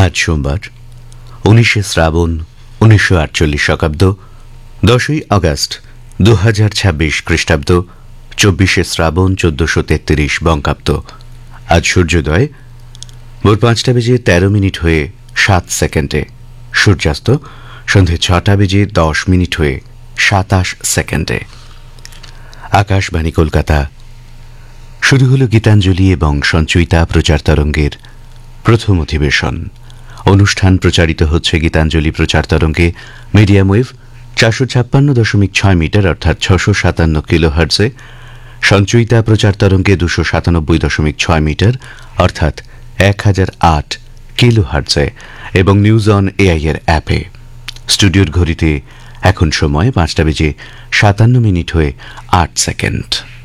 আজ সোমবার 19শে শ্রাবণ 1948 শকাব্দ 10ই আগস্ট 2026 খ্রিস্টাব্দ 24শে শ্রাবণ 1433 বঙ্গাব্দ। আজ সূর্যোদয় ভোর 5টা বেজে 13 মিনিট হয়ে 7 সেকেন্ডে, সূর্যাস্ত সন্ধে 6টা বেজে 10 মিনিট হয়ে 27 সেকেন্ডে। আকাশবাণী কলকাতা। শুরু হল গীতাঞ্জলি এবং সঞ্চয়িতা প্রচার তরঙ্গের প্রথম অধিবেশন। অনুষ্ঠান প্রচারিত হচ্ছে গীতাঞ্জলি প্রচার তরঙ্গে মিডিয়াম ওয়েভ 456.6 মিটার অর্থাৎ 657 কিলোহার্টজে, সঞ্চয়িতা প্রচার তরঙ্গে 297.6 মিটার অর্থাৎ 1008 কিলোহার্টজে এবং নিউজ অন এআই এর অ্যাপে। স্টুডিওর ঘড়িতে এখন সময় 5টা বেজে 57 মিনিট হয়ে 8 সেকেন্ড।